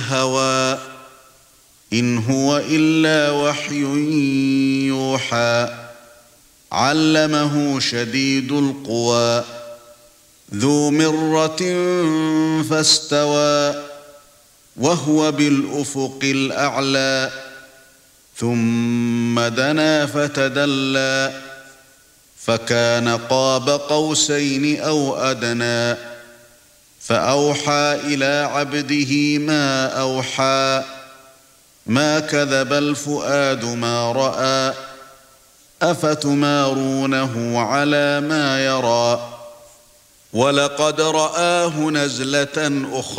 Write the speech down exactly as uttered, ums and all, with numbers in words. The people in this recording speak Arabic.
الهوى إن هو إلا وحي يوحى علمه شديد القوى ذو مرة فاستوى وهو بالأفق الأعلى ثم دنا فتدلى فكان قاب قوسين أو أدنى فأوحى إلى عبده ما أوحى ما كذب الفؤاد ما رأى أفتمارونه على ما يرى ولقد رآه نزلة أخرى